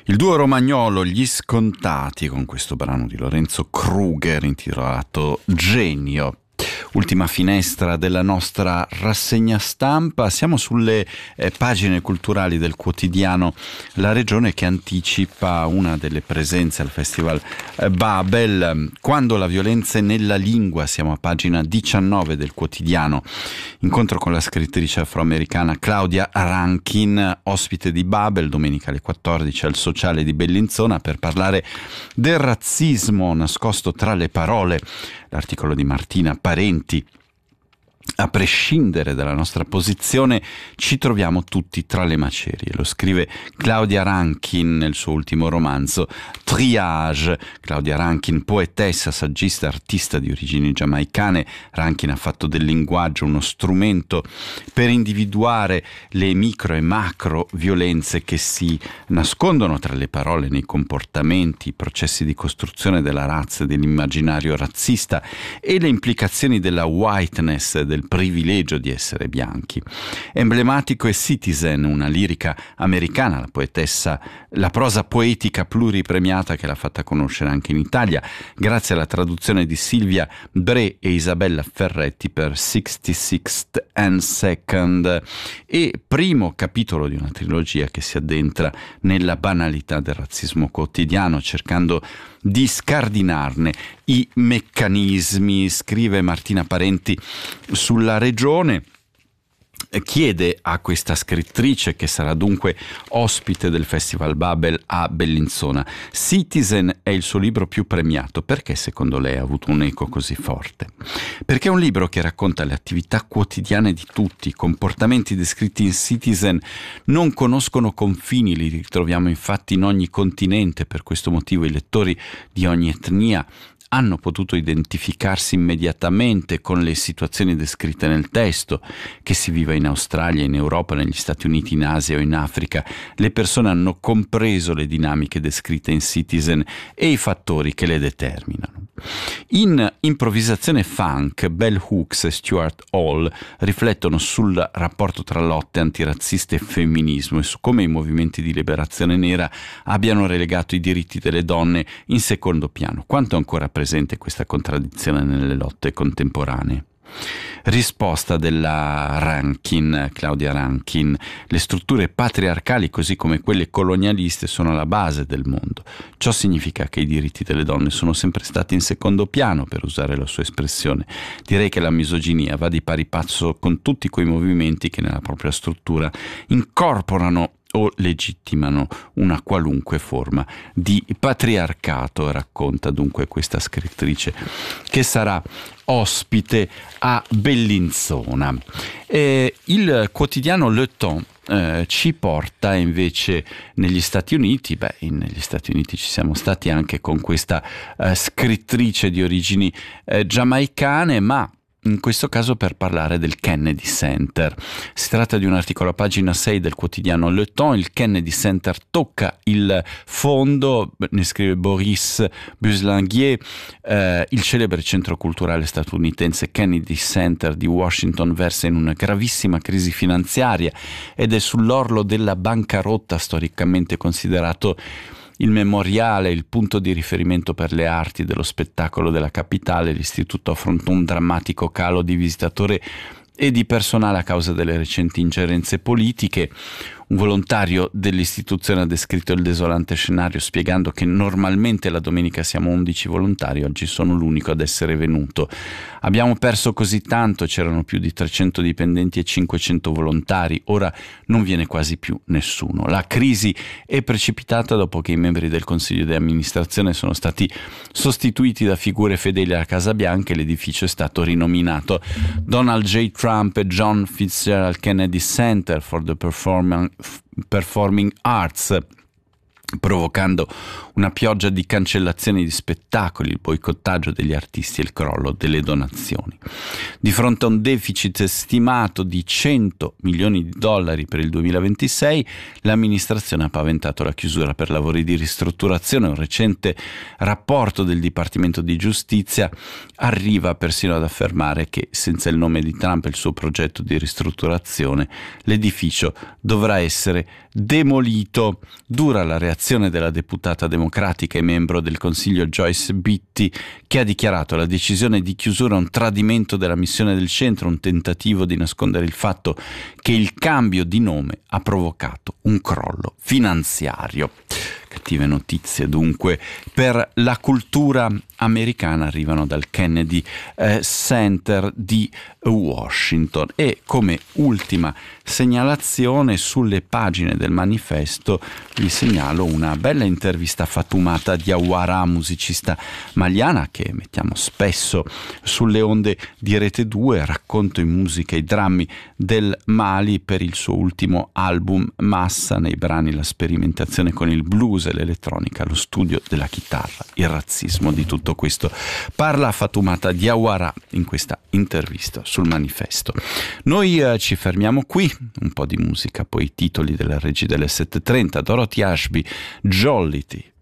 Il duo romagnolo Gli Scontati con questo brano di Lorenzo Kruger intitolato Genio. Ultima finestra della nostra rassegna stampa, siamo sulle pagine culturali del quotidiano La Regione, che anticipa una delle presenze al Festival Babel. Quando la violenza è nella lingua, siamo a pagina 19 del quotidiano. Incontro con la scrittrice afroamericana Claudia Rankin, ospite di Babel, domenica alle 14 al Sociale di Bellinzona, per parlare del razzismo nascosto tra le parole. L'articolo di Martina Parenti. A prescindere dalla nostra posizione, ci troviamo tutti tra le macerie. Lo scrive Claudia Rankin nel suo ultimo romanzo Triage. Claudia Rankin, poetessa, saggista, artista di origini giamaicane. Rankin ha fatto del linguaggio uno strumento per individuare le micro e macro violenze che si nascondono tra le parole, nei comportamenti, i processi di costruzione della razza e dell'immaginario razzista e le implicazioni della whiteness, del privilegio di essere bianchi. Emblematico è Citizen, una lirica americana, la poetessa, la prosa poetica pluripremiata che l'ha fatta conoscere anche in Italia, grazie alla traduzione di Silvia Bre e Isabella Ferretti per 66th and Second, e primo capitolo di una trilogia che si addentra nella banalità del razzismo quotidiano, cercando di scardinarne i meccanismi. Scrive Martina Parenti sulla Regione. Chiede a questa scrittrice, che sarà dunque ospite del Festival Babel a Bellinzona: Citizen è il suo libro più premiato. Perché secondo lei ha avuto un eco così forte? Perché è un libro che racconta le attività quotidiane di tutti. I comportamenti descritti in Citizen non conoscono confini, li ritroviamo infatti in ogni continente. Per questo motivo i lettori di ogni etnia hanno potuto identificarsi immediatamente con le situazioni descritte nel testo. Che si viva in Australia, in Europa, negli Stati Uniti, in Asia o in Africa, le persone hanno compreso le dinamiche descritte in Citizen e i fattori che le determinano. In Improvvisazione Funk, Bell Hooks e Stuart Hall riflettono sul rapporto tra lotte antirazziste e femminismo e su come i movimenti di liberazione nera abbiano relegato i diritti delle donne in secondo piano. Quanto ancora presente questa contraddizione nelle lotte contemporanee? Risposta della Rankin, Claudia Rankin: le strutture patriarcali, così come quelle colonialiste, sono la base del mondo. Ciò significa che i diritti delle donne sono sempre stati in secondo piano, per usare la sua espressione. Direi che la misoginia va di pari passo con tutti quei movimenti che nella propria struttura incorporano o legittimano una qualunque forma di patriarcato. Racconta dunque questa scrittrice, che sarà ospite a Bellinzona. Il quotidiano Le Temps ci porta invece negli Stati Uniti. Negli Stati Uniti ci siamo stati anche con questa scrittrice di origini giamaicane, ma in questo caso per parlare del Kennedy Center. Si tratta di un articolo a pagina 6 del quotidiano Le Temps. Il Kennedy Center tocca il fondo, ne scrive Boris Buslinguier. Il celebre centro culturale statunitense Kennedy Center di Washington versa in una gravissima crisi finanziaria ed è sull'orlo della bancarotta, storicamente considerato il memoriale, il punto di riferimento per le arti dello spettacolo della capitale. L'istituto affrontò un drammatico calo di visitatori e di personale a causa delle recenti ingerenze politiche. Un volontario dell'istituzione ha descritto il desolante scenario spiegando che normalmente la domenica siamo 11 volontari, oggi sono l'unico ad essere venuto. Abbiamo perso così tanto, c'erano più di 300 dipendenti e 500 volontari, ora non viene quasi più nessuno. La crisi è precipitata dopo che i membri del consiglio di amministrazione sono stati sostituiti da figure fedeli alla Casa Bianca e l'edificio è stato rinominato Donald J. Trump e John Fitzgerald Kennedy Center for the Performing Arts, provocando una pioggia di cancellazioni di spettacoli, il boicottaggio degli artisti e il crollo delle donazioni. Di fronte a un deficit stimato di 100 milioni di dollari per il 2026, l'amministrazione ha paventato la chiusura per lavori di ristrutturazione. Un recente rapporto del Dipartimento di Giustizia arriva persino ad affermare che, senza il nome di Trump e il suo progetto di ristrutturazione, l'edificio dovrà essere demolito. Dura la reazione dichiarazione della deputata democratica e membro del Consiglio Joyce Beatty, che ha dichiarato la decisione di chiusura un tradimento della missione del centro, un tentativo di nascondere il fatto che il cambio di nome ha provocato un crollo finanziario. Cattive notizie dunque per la cultura americana arrivano dal Kennedy Center di Washington. E come ultima segnalazione, sulle pagine del manifesto vi segnalo una bella intervista a Fatoumata Diawara, musicista maliana che mettiamo spesso sulle onde di Rete 2, racconto in musica i drammi del Mali per il suo ultimo album Massa. Nei brani la sperimentazione con il blues e l'elettronica, lo studio della chitarra, il razzismo. Di tutto questo parla Fatoumata Diawara in questa intervista sul manifesto. Noi ci fermiamo qui, un po' di musica, poi i titoli della regia delle 7:30, Dorothy Ashby, Jollity.